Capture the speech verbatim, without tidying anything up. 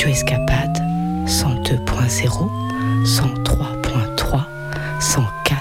Radio Escapade, cent deux point zéro, cent trois point trois, cent quatre.